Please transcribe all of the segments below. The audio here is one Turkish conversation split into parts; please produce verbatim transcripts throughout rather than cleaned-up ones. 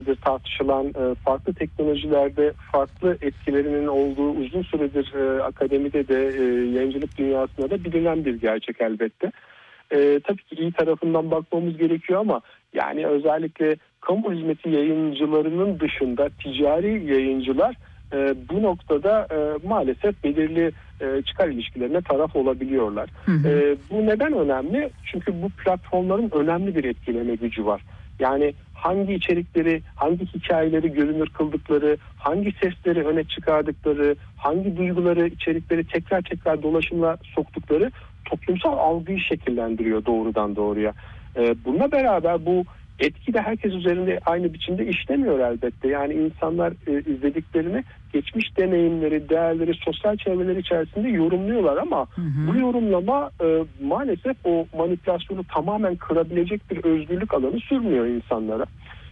tartışılan e, farklı teknolojilerde farklı etkilerinin olduğu uzun süredir e, akademide de e, yayıncılık dünyasında da bilinen bir gerçek elbette. E, tabii ki iyi tarafından bakmamız gerekiyor ama yani özellikle kamu hizmeti yayıncılarının dışında ticari yayıncılar e, bu noktada e, maalesef belirli e, çıkar ilişkilerine taraf olabiliyorlar. Hı hı. E, bu neden önemli? Çünkü bu platformların önemli bir etkileme gücü var. Yani hangi içerikleri, hangi hikayeleri görünür kıldıkları, hangi sesleri öne çıkardıkları, hangi duyguları, içerikleri tekrar tekrar dolaşıma soktukları toplumsal algıyı şekillendiriyor doğrudan doğruya. Ee, bununla beraber bu etki de herkes üzerinde aynı biçimde işlemiyor elbette. Yani insanlar e, izlediklerini geçmiş deneyimleri, değerleri, sosyal çevreler içerisinde yorumluyorlar ama hı hı. bu yorumlama e, maalesef o manipülasyonu tamamen kırabilecek bir özgürlük alanı sürmüyor insanlara.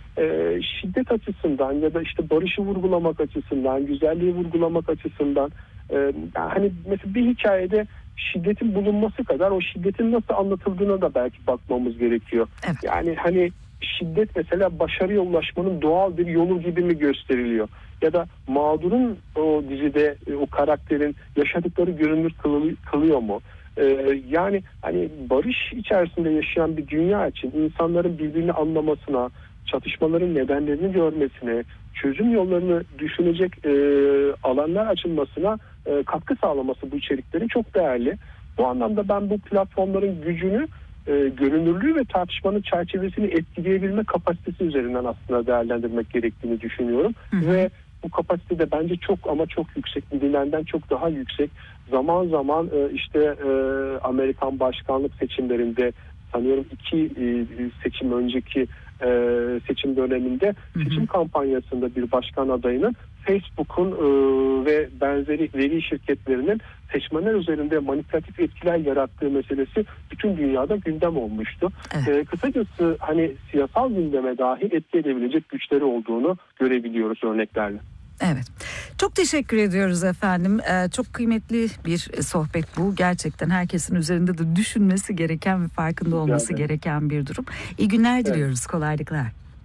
E, şiddet açısından ya da işte barışı vurgulamak açısından, güzelliği vurgulamak açısından e, hani mesela bir hikayede şiddetin bulunması kadar o şiddetin nasıl anlatıldığına da belki bakmamız gerekiyor. Evet. Yani hani şiddet mesela başarıya ulaşmanın doğal bir yolu gibi mi gösteriliyor? Ya da mağdurun o dizide o karakterin yaşadıkları görünür kılıyor mu? Ee, yani hani barış içerisinde yaşayan bir dünya için insanların birbirini anlamasına, çatışmaların nedenlerini görmesine, çözüm yollarını düşünecek e, alanlar açılmasına e, katkı sağlaması bu içeriklerin çok değerli. Bu anlamda ben bu platformların gücünü e, görünürlüğü ve tartışmanın çerçevesini etkileyebilme kapasitesi üzerinden aslında değerlendirmek gerektiğini düşünüyorum. Hı hı. Ve bu kapasite de bence çok ama çok yüksek, bilinenden çok daha yüksek. Zaman zaman e, işte e, Amerikan başkanlık seçimlerinde sanıyorum iki e, seçim önceki e, seçim döneminde hı hı. seçim kampanyasında bir başkan adayının Facebook'un e, ve benzeri veri şirketlerinin seçmenler üzerinde manipülatif etkiler yarattığı meselesi bütün dünyada gündem olmuştu. Evet. E, kısacası hani siyasal gündeme dahi etki edebilecek güçleri olduğunu görebiliyoruz örneklerle. Evet. Çok teşekkür ediyoruz efendim. Ee, çok kıymetli bir sohbet bu. Gerçekten herkesin üzerinde de düşünmesi gereken ve farkında olması yani. gereken bir durum. İyi günler diliyoruz. Evet. Kolaylıklar.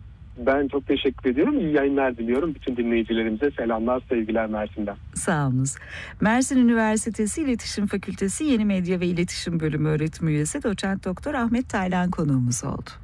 Ben çok teşekkür ediyorum. İyi yayınlar diliyorum. Bütün dinleyicilerimize selamlar, sevgiler Mersin'den. Sağ olunuz. Mersin Üniversitesi İletişim Fakültesi Yeni Medya ve İletişim Bölümü öğretim üyesi Doçent Doktor Ahmet Taylan konuğumuz oldu.